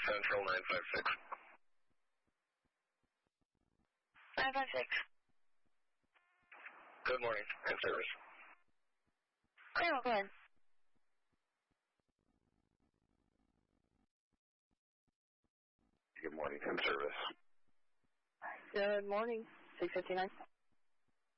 Central 956. 956. Good morning, in service. Oh, go ahead. Good morning, in service. Good morning, 659.